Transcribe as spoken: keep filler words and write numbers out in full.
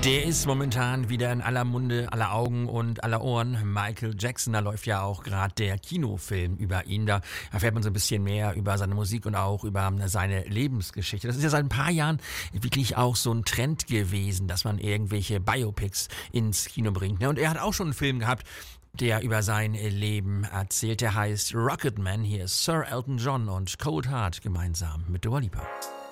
Der ist momentan wieder in aller Munde, aller Augen und aller Ohren. Michael Jackson, da läuft ja auch gerade der Kinofilm über ihn. Da erfährt man so ein bisschen mehr über seine Musik und auch über seine Lebensgeschichte. Das ist ja seit ein paar Jahren wirklich auch so ein Trend gewesen, dass man irgendwelche Biopics ins Kino bringt. Und er hat auch schon einen Film gehabt, der über sein Leben erzählt. Der heißt Rocketman. Hier ist Sir Elton John und Cold Heart gemeinsam mit Dua Lipa.